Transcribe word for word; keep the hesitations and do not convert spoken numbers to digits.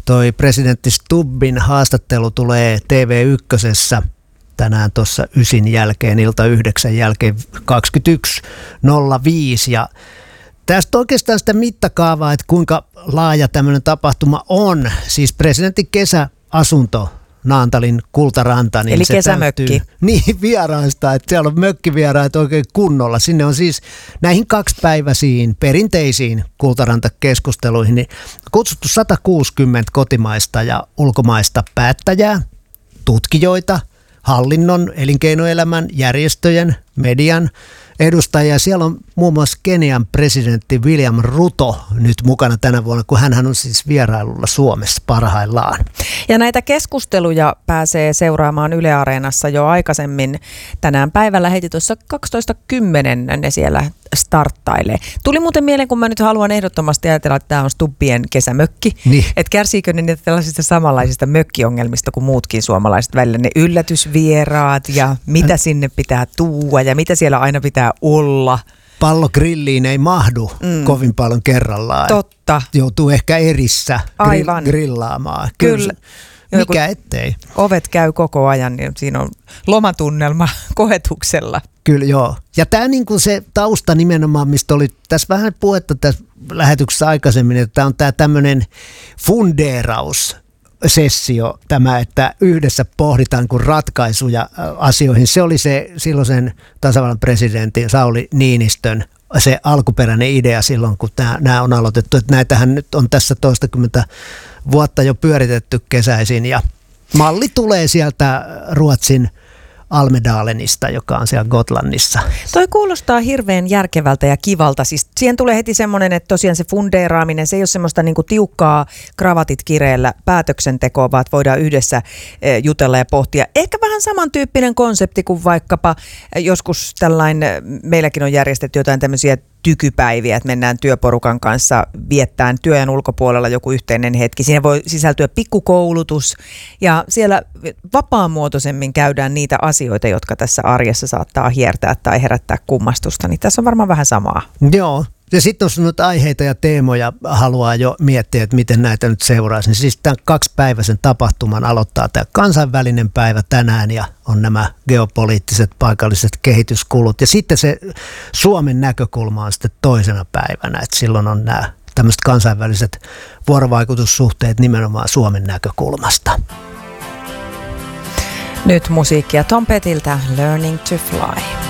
toi presidentti Stubbin haastattelu tulee T V ykkösessä tänään tuossa ysin jälkeen, ilta yhdeksän jälkeen kaksikymmentäyksi nolla viisi. Ja tästä oikeastaan sitä mittakaavaa, että kuinka laaja tämmöinen tapahtuma on. Siis presidentin kesäasunto Naantalin Kultaranta. Niin eli se kesämökki. Täytyy, niin vieraista, että siellä on mökkivieraita oikein kunnolla. Sinne on siis näihin kaksipäiväisiin perinteisiin Kultaranta-keskusteluihin niin kutsuttu sata kuusikymmentä kotimaista ja ulkomaista päättäjää, tutkijoita, hallinnon, elinkeinoelämän, järjestöjen, median edustajia. Siellä on muun muassa Kenian presidentti William Ruto nyt mukana tänä vuonna, kun hän on siis vierailulla Suomessa parhaillaan. Ja näitä keskusteluja pääsee seuraamaan Yle Areenassa jo aikaisemmin. Tänään päivällä heti tuossa kaksitoista kymmenen ne siellä starttailee. Tuli muuten mieleen, kun mä nyt haluan ehdottomasti ajatella, että tämä on Stubbien kesämökki. Niin. Että kärsiikö ne niitä tällaisista samanlaisista mökkiongelmista kuin muutkin suomalaiset välillä? Ne yllätysvieraat ja mitä sinne pitää tuua ja mitä siellä aina pitää olla. Pallogrilliin ei mahdu mm. kovin paljon kerrallaan. Totta. Joutuu ehkä erissä Aivan. grillaamaan. Kyllä. Mikä ettei. Ovet käy koko ajan, niin siinä on lomatunnelma koetuksella. Kyllä joo. Ja tämä niinku se tausta nimenomaan, mistä oli tässä vähän puhetta tässä lähetyksessä aikaisemmin, että tämä on tämä tämmöinen fundeeraus. Sessio tämä, että yhdessä pohditaan kun ratkaisuja asioihin. Se oli se silloisen tasavallan presidentin Sauli Niinistön se alkuperäinen idea silloin, kun tämä, nämä on aloitettu. Että näitähän nyt on tässä toistakymmentä vuotta jo pyöritetty kesäisin ja malli tulee sieltä Ruotsin Almedalenista, joka on siellä Gotlannissa. Toi kuulostaa hirveän järkevältä ja kivalta. Siis siihen tulee heti semmoinen, että tosiaan se fundeeraaminen, se ei ole semmoista niinku tiukkaa kravatit kireellä päätöksentekoa, vaan voidaan yhdessä jutella ja pohtia. Ehkä vähän samantyyppinen konsepti kuin vaikkapa joskus tällainen, meilläkin on järjestetty jotain tämmöisiä tykypäiviä, että mennään työporukan kanssa viettään työn ulkopuolella joku yhteinen hetki. Siinä voi sisältyä pikkukoulutus ja siellä vapaamuotoisemmin käydään niitä asioita, jotka tässä arjessa saattaa hiertää tai herättää kummastusta. Niin tässä on varmaan vähän samaa. Joo. Ja sitten jos nyt aiheita ja teemoja haluaa jo miettiä, että miten näitä nyt seuraisi, niin siis tämän kaksipäiväisen tapahtuman aloittaa tämä kansainvälinen päivä tänään ja on nämä geopoliittiset paikalliset kehityskulut. Ja sitten se Suomen näkökulma on sitten toisena päivänä, että silloin on nämä tämmöiset kansainväliset vuorovaikutussuhteet nimenomaan Suomen näkökulmasta. Nyt musiikkia Tom Pettiltä Learning to Fly.